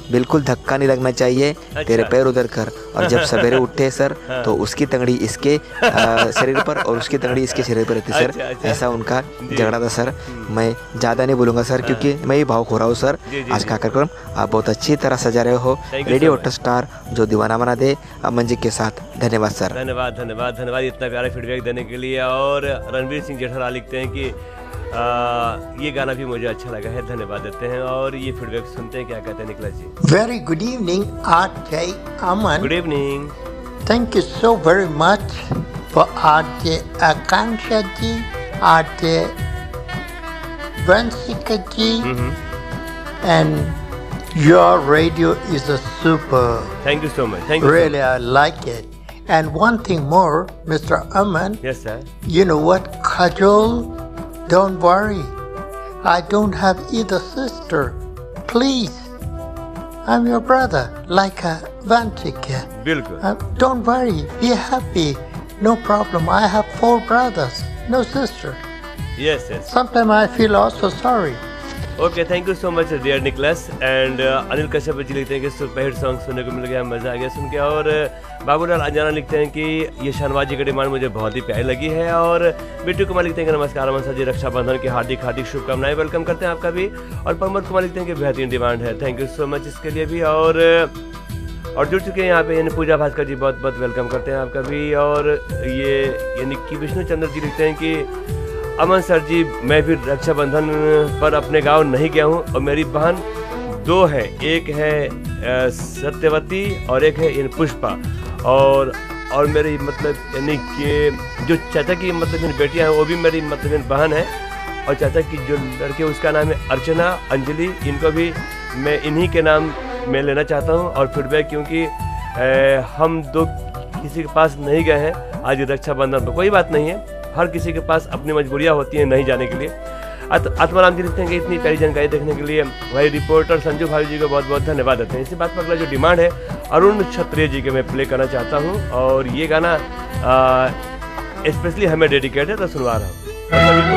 बिल्कुल धक्का नहीं लगना चाहिए। तेरे पैर उधर कर। और जब सवेरे उठे सर तो उसकी तंगड़ी इसके शरीर पर और उसकी तंगड़ी इसके शरीर पर रहती सर। ऐसा उनका झगड़ा था सर। मैं ज़्यादा नहीं बोलूँगा सर क्योंकि मैं ही भावुक हो रहा हूँ सर। आज का कार्यक्रम आप बहुत अच्छी तरह सजा रहे हो। रेडियो हॉटस्टार जो दीवाना बना दे अमन जी के साथ। धन्यवाद सर। धन्यवाद धन्यवाद धन्यवाद इतना प्यारा फीडबैक देने के लिए। और रणवीर सिंह जेठालाल लिखते हैं कि ये गाना भी मुझे अच्छा लगा है, धन्यवाद देते हैं। और ये फीडबैक सुनते हैं, क्या कहते हैं निकला जी। Very good evening RJ Aman. Good evening. Thank you so very much for RJ Akanksha ji, RJ Vanshika ji, and your radio is a super. Thank you so much. Thank you. Really, I like it. And one thing more, Mr. Aman. Yes, sir. You know what, Kajol? Don't worry. I don't have either sister. Please. I'm your brother, like a Vanchika. बिल्कुल। Don't worry. Be happy. No problem. I have 4 brothers, no sister. Yes, yes. Sometimes I feel also sorry. Okay, thank you so much dear Nicholas. And Anil Kashyap ji लिखते हैं कि superhit song सुनने को मिल गया, मज़ा आ गया सुन के। और बाबूलाल अंजना लिखते हैं कि ये शाहनवाज जी की डिमांड मुझे बहुत ही प्यारी लगी है। और बिट्टू कुमार लिखते हैं कि नमस्कार अमन सर जी, रक्षाबंधन की हार्दिक हार्दिक शुभकामनाएं, वेलकम करते हैं आपका भी। और प्रमोद कुमार लिखते हैं कि बेहतरीन डिमांड है, थैंक यू सो मच इसके लिए भी। और जुड़ चुके हैं यहाँ पे यानी पूजा भास्कर जी, बहुत बहुत वेलकम करते हैं आपका भी। और ये यानी कि विष्णु चंद्र जी लिखते हैं कि अमन सर जी, मैं भी रक्षाबंधन पर अपने गांव नहीं गया हूं और मेरी बहन 2 है, एक है सत्यवती और एक है पुष्पा। और मेरी मतलब यानी कि जो चाचा की मतलब मेरी बेटियां हैं वो भी मेरी मतलब मेरी बहन है। और चाचा की जो लड़की उसका नाम है अर्चना, अंजलि, इनको भी मैं इन्हीं के नाम में लेना चाहता हूं। और फीडबैक क्योंकि हम 2 किसी के पास नहीं गए हैं आज रक्षाबंधन पर, कोई बात नहीं है, हर किसी के पास अपनी मजबूरियां होती हैं नहीं जाने के लिए। आत्माराम जी लिखते हैं कि इतनी प्यारी जानकारी देखने के लिए भाई रिपोर्टर संजू भाई जी को बहुत बहुत धन्यवाद देते हैं। इसी बात पर अगला जो डिमांड है अरुण क्षत्रिय जी के मैं प्ले करना चाहता हूं। और ये गाना स्पेशली हमें डेडिकेट है, तो सुनवा रहा हूँ।